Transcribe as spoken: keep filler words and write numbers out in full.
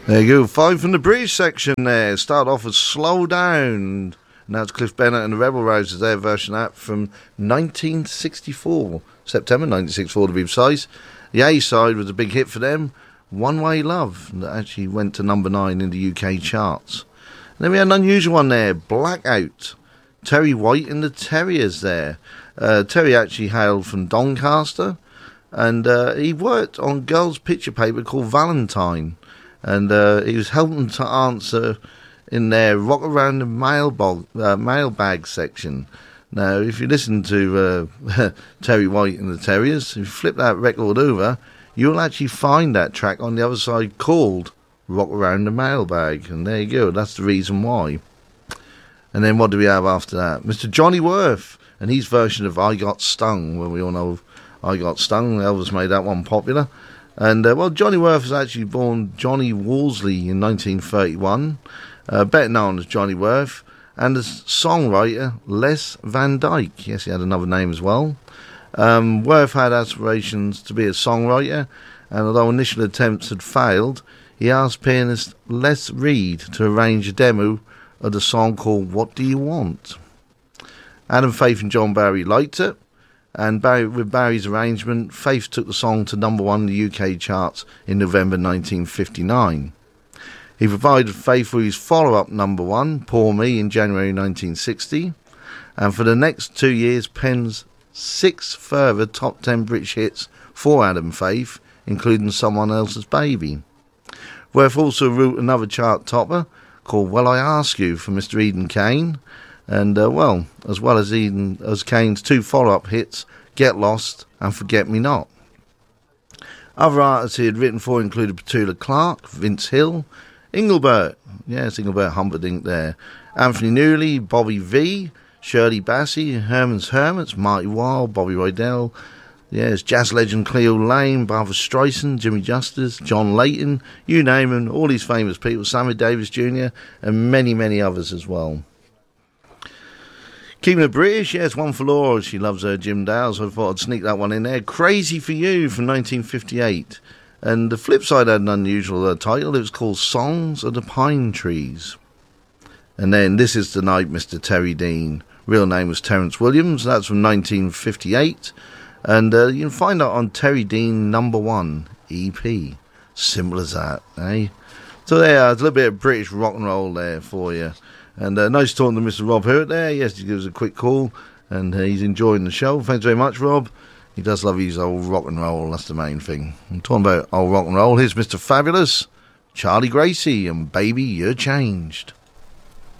There you go, five from the British section there. Start off with Slow Down. Now it's Cliff Bennett and the Rebel Roses, their version of that from nineteen sixty-four. September nineteen sixty-four to be precise. The A-side was a big hit for them, One Way Love, that actually went to number nine in the U K charts. And then we had an unusual one there, Blackout. Terry White and the Terriers there. Uh, Terry actually hailed from Doncaster, and uh, he worked on a girls' picture paper called Valentine. And uh, he was helping to answer in their Rock Around the Mailbag, uh, mailbag section. Now, if you listen to uh, Terry White and the Terriers, if you flip that record over, you'll actually find that track on the other side called Rock Around the Mailbag. And there you go, that's the reason why. And then what do we have after that? Mister Johnny Worth and his version of I Got Stung. Well, we all know I Got Stung. Elvis made that one popular. And, uh, well, Johnny Worth was actually born Johnny Wolseley in nineteen thirty-one, uh, better known as Johnny Worth, and as songwriter Les Van Dyke. Yes, he had another name as well. Um, Worth had aspirations to be a songwriter, and although initial attempts had failed, he asked pianist Les Reed to arrange a demo of the song called What Do You Want? Adam Faith and John Barry liked it, and Barry, with Barry's arrangement, Faith took the song to number one in the U K charts in November nineteen fifty-nine. He provided Faith with his follow-up number one, Poor Me, in January nineteen sixty, and for the next two years pens six further top ten British hits for Adam Faith, including Someone Else's Baby. Worth also wrote another chart topper called Well I Ask You for Mister Eden Kane, and, uh, well, as well as Eden, as Kane's two follow-up hits, Get Lost and Forget Me Not. Other artists he had written for included Petula Clark, Vince Hill, Engelbert, yes, Engelbert Humperdinck there, Anthony Newley, Bobby V, Shirley Bassey, Herman's Hermits, Marty Wilde, Bobby Rydell, yes, jazz legend Cleo Lane, Barbra Streisand, Jimmy Justice, John Layton, you name them, all these famous people, Sammy Davis Junior, and many, many others as well. Keeping it British, yes, one for Laura, she loves her Jim Dale, so I thought I'd sneak that one in there. Crazy for You from nineteen fifty-eight. And the flip side had an unusual uh, title, it was called Songs of the Pine Trees. And then This Is the Night, Mister Terry Dean. Real name was Terence Williams, that's from nineteen fifty-eight. And uh, you can find that on Terry Dean number one E P. Simple as that, eh? So there, a little bit of British rock and roll there for you. And uh, nice talking to Mister Rob Hurt there. Yes, he gives us a quick call, and uh, he's enjoying the show. Thanks very much, Rob. He does love his old rock and roll, that's the main thing. I'm talking about old rock and roll. Here's Mister Fabulous, Charlie Gracie, and Baby, You're Changed.